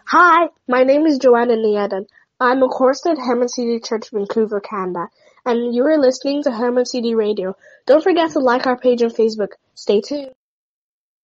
Hi, my name is Joanna Niedan. I'm a chorister at Herman CD Church, Vancouver, Canada, and you are listening to Herman CD Radio. Don't forget to like our page on Facebook. Stay tuned.